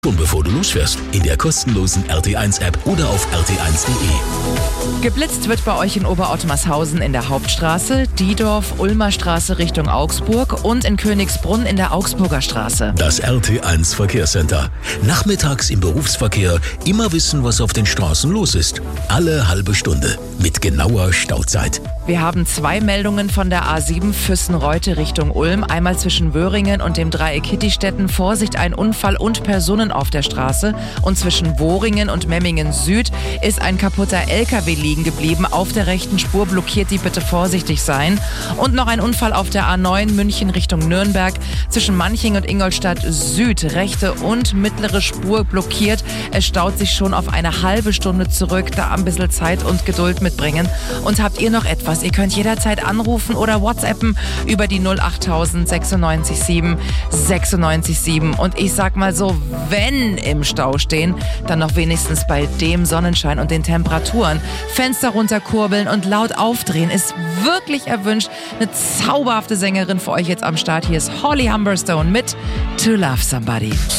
Schon bevor du losfährst, in der kostenlosen RT1-App oder auf rt1.de. Geblitzt wird bei euch in Oberottmarshausen in der Hauptstraße, Diedorf, Ulmer Straße Richtung Augsburg und in Königsbrunn in der Augsburger Straße. Das RT1 Verkehrscenter. Nachmittags im Berufsverkehr immer wissen, was auf den Straßen los ist. Alle halbe Stunde mit genauer Stauzeit. Wir haben 2 Meldungen von der A7 Füssen-Reute Richtung Ulm. Einmal zwischen Wöhringen und dem Dreieck Hittistetten. Vorsicht, ein Unfall und Personen auf der Straße. Und zwischen Wohringen und Memmingen Süd ist ein kaputter LKW liegen geblieben. Auf der rechten Spur blockiert, die bitte vorsichtig sein. Und noch ein Unfall auf der A9 München Richtung Nürnberg. Zwischen Manching und Ingolstadt Süd. Rechte und mittlere Spur blockiert. Es staut sich schon auf eine halbe Stunde zurück. Da ein bisschen Zeit und Geduld mitbringen. Und habt ihr noch etwas? Ihr könnt jederzeit anrufen oder WhatsAppen über die 08000 96 7 96 7. Und ich sag mal so, wenn im Stau stehen, dann noch wenigstens bei dem Sonnenschein und den Temperaturen. Fenster runterkurbeln und laut aufdrehen ist wirklich erwünscht. Eine zauberhafte Sängerin für euch jetzt am Start. Hier ist Holly Humberstone mit To Love Somebody.